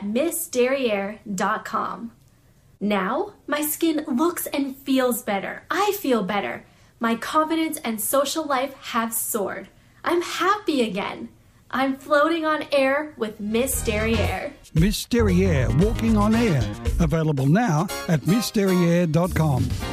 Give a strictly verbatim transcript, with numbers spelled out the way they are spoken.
miss derriere dot com. Now, my skin looks and feels better. I feel better. My confidence and social life have soared. I'm happy again. I'm floating on air with Miss Derriere. Miss Derriere, walking on air. Available now at miss derriere dot com.